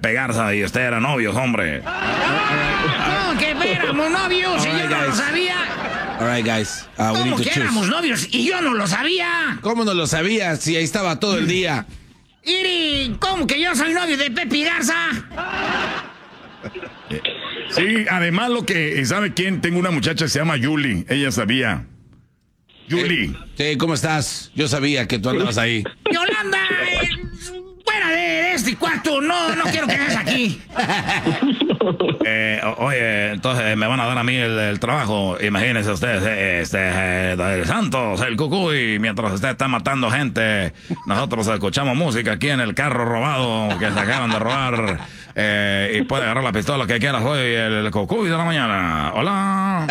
Pepe Garza y usted eran novios, hombre. No, que éramos novios y yo no lo sabía. All right, guys. ¿Cómo que éramos novios y yo no lo sabía? ¿Cómo no lo sabías? Si ahí estaba todo el día. Iri, ¿cómo que yo soy novio de Pepe Garza? Sí, además ¿sabe quién? Tengo una muchacha que se llama Yuli, ella sabía. Yuli. Sí, ¿cómo estás? Yo sabía que tú andabas ahí. Yolanda, fuera de este cuarto, no quiero que estés aquí. Oye, entonces me van a dar a mí el trabajo. Imagínense ustedes, el Santos, el Cucuy, mientras usted está matando gente, nosotros escuchamos música aquí en el carro robado que se acaban de robar. Y puede agarrar la pistola que quiera. Soy el Cucuy de la mañana. Hola.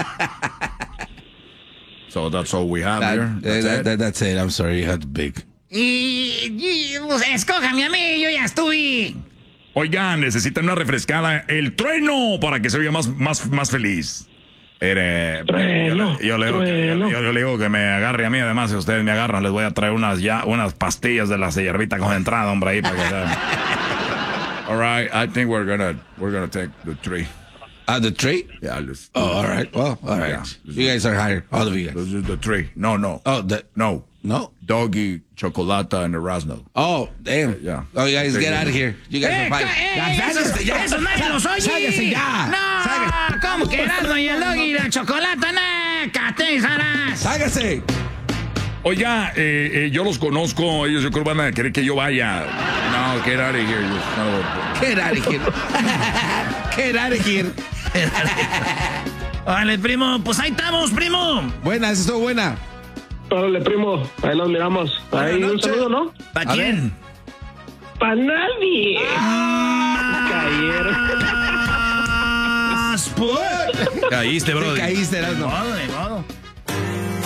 So that's all we have here. That's it. I'm sorry you had to pick. Y pues, escójame a mí, yo ya estuve. Oigan, necesitan una refrescada. El trueno para que se vea más feliz. Yo le digo que me agarre a mí. Además, si ustedes me agarran, les voy a traer unas pastillas de la hierbita concentrada, hombre, ahí para que sean. All right, I think we're gonna take the tree. The tree? Yeah, all right. Well, all right. Yeah, you guys are hired. All of you guys. This is the tree. No. Oh, No. Doggy, Chocolata, and Erasmo. Oh, damn. Yeah. Oh, you guys get out of here. You guys are fired. Eso nadie los oye. Sáquese ya. No, ¿cómo que Erasmo y el Doggy y la Chocolata? No, catezaras. Sáquese. Oiga, yo los conozco. Ellos yo creo van a querer que yo vaya. No, get out of here. Get out of here. Get out of here. Órale, primo, pues ahí estamos, primo. Buena, esa estuvo buena. Órale, primo, ahí nos miramos. Ahí un saludo, ¿no? ¿Para quién? ¡Para nadie! Cayeron. Caíste, bro. Te caíste, Erasmo. De modo.